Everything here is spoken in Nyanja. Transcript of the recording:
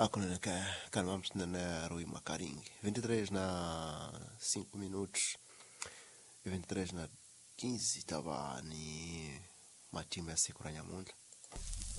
Akonanaka calmamos na Rui Macaring. 23 na 5 minutos. 23 na 15 estava ni matimu ya siku Ranyamonda.